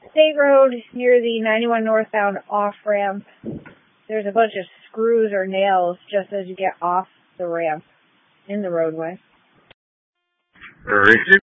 State Road near the 91 northbound off-ramp. There's a bunch of screws or nails just as you get off the ramp in the roadway. Very